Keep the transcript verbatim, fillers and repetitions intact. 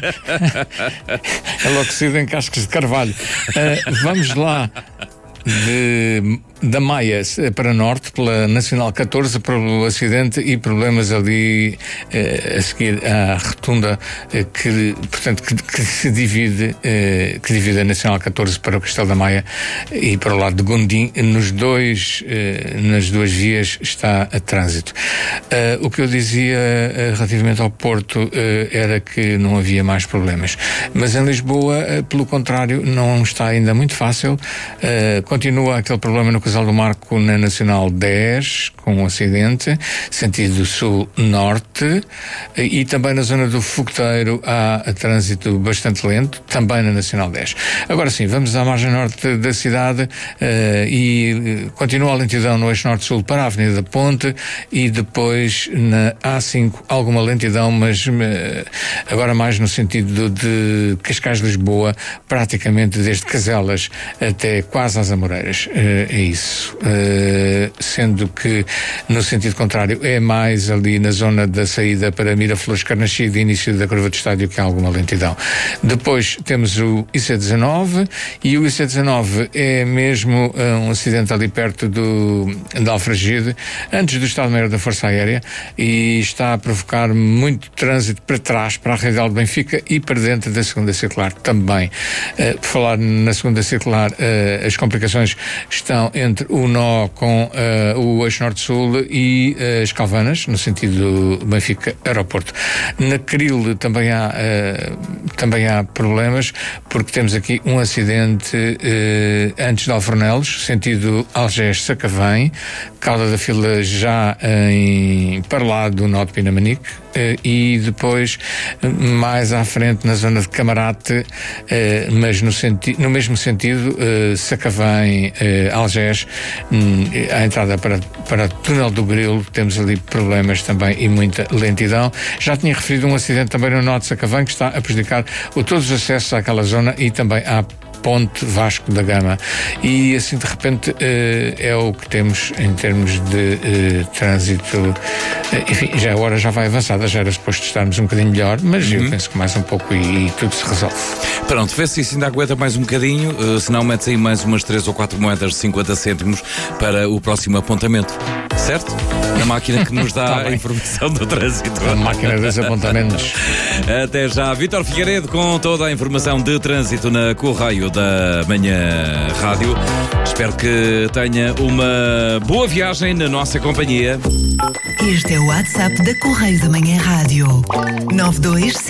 Enlouquecido em cascas de carvalho. Uh, vamos lá. De, da Maia para norte, pela Nacional catorze, pelo acidente e problemas ali eh, a seguir à rotunda eh, que, portanto, que, que se divide, eh, que divide a Nacional catorze para o Castelo da Maia e para o lado de Gondim. Nos dois, eh, nas duas vias está a trânsito. Eh, o que eu dizia eh, relativamente ao Porto eh, era que não havia mais problemas. Mas em Lisboa, eh, pelo contrário, não está ainda muito fácil. Eh, Continua aquele problema no Casal do Marco na Nacional dez, com um acidente, sentido sul-norte, e também na zona do Fogoteiro há trânsito bastante lento, também na Nacional dez. Agora sim, vamos à margem norte da cidade uh, e continua a lentidão no eixo norte-sul para a Avenida da Ponte e depois na A cinco alguma lentidão, mas uh, agora mais no sentido de Cascais-Lisboa, praticamente desde Caselas até quase às Amoreiras. Uh, é isso. Uh, sendo que no sentido contrário é mais ali na zona da saída para Miraflores, Carnaxide e início da curva de estádio que há alguma lentidão. Depois temos o I C dezanove e o I C dezanove é mesmo uh, um acidente ali perto do, de Alfragide, antes do Estado-Maior da Força Aérea, e está a provocar muito trânsito para trás, para a Radial de Benfica e para dentro da segunda circular também. Uh, por falar na segunda circular, uh, as complicações estão entre o nó com uh, o eixo norte-sul e uh, as Calvanas, no sentido Benfica-Aeroporto. Na Cril também há, uh, também há problemas, porque temos aqui um acidente uh, antes de Alfornelos, sentido Algés-Sacavém, cauda da fila já em, para lá do nó de Pinamanique, uh, e depois mais à frente na zona de Camarate, uh, mas no, senti- no mesmo sentido, uh, Sacavém, uh, Algés, um, a entrada para, para o túnel do Grilo, temos ali problemas também e muita lentidão. Já tinha referido um acidente também no nó de Sacavém que está a prejudicar o, todos os acessos àquela zona e também à Ponte Vasco da Gama. E assim de repente uh, é o que temos em termos de uh, trânsito. Uh, enfim, já a hora já vai avançada, já era suposto estarmos um bocadinho melhor, mas uhum. eu penso que mais um pouco e, e tudo se resolve. Pronto, vê se isso ainda aguenta mais um bocadinho, uh, se não metes aí mais umas três ou quatro moedas de cinquenta cêntimos para o próximo apontamento, certo? Na máquina que nos dá tá a informação do trânsito. A máquina dos apontamentos. Até já. Vítor Figueiredo com toda a informação de trânsito na Correio da Manhã Rádio. Espero que tenha uma boa viagem na nossa companhia. Este é o WhatsApp da Correio da Manhã Rádio. nove dois